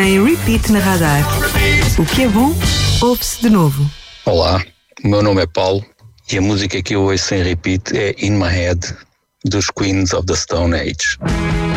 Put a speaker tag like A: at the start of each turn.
A: em repeat na Radar. O que é bom, ouve-se de novo.
B: Olá, o meu nome é Paulo e a música que eu ouço em repeat é In My Head, dos Queens of the Stone Age.